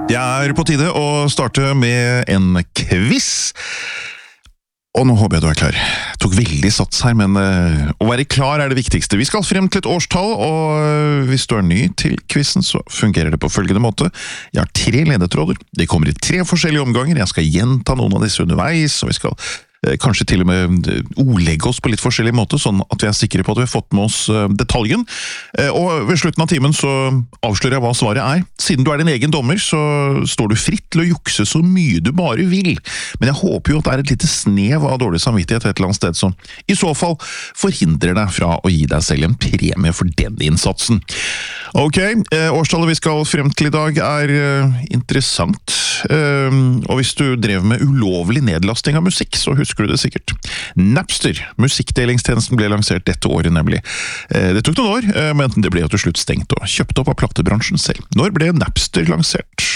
Det på tide å starte med en quiz. Og nå håper jeg du klar. Tok veldig sats her, men å være klar det viktigste. Vi skal frem til et årstall, og hvis du ny til quizen, så fungerer det på følgende måte. Jeg har 3 ledetråder. De kommer i 3 forskjellige omganger. Jeg skal gjenta noen av disse underveis, og vi skal kanskje til og med ordlegge oss på litt forskjellig måte, sånn at vi sikre på at vi har fått med oss detaljen. Og ved slutten av timen så avslører jeg hva svaret Siden du din egen dommer, så står du fritt til å jukse så mye du bare vil. Men jeg håper jo at det et lite snev av dårlig samvittighet et eller annet sted som i så fall forhindrer deg fra å gi deg selv en premie for den innsatsen. Ok, årstallet vi skal frem til i dag interessant. Og hvis du drev med ulovlig nedlasting av musikk, så husker du det sikkert. Napster, musikkdelingstjenesten, ble lansert dette året nemlig. Det tok noen år, men det ble jo til slutt stengt og kjøpt opp av platebransjen selv. Når ble Napster lansert?